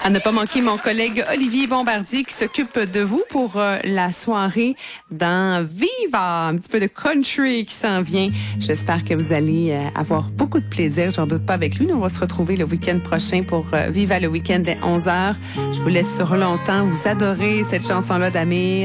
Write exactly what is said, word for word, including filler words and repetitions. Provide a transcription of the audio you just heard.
À ne pas manquer mon collègue Olivier Bombardier qui s'occupe de vous pour euh, la soirée dans Viva, un petit peu de country qui s'en vient. J'espère que vous allez euh, avoir beaucoup de plaisir, j'en doute pas avec lui. Nous, on va se retrouver le week-end prochain pour euh, Viva le week-end dès onze heures. Je vous laisse sur longtemps. Vous adorez cette chanson-là d'Amir.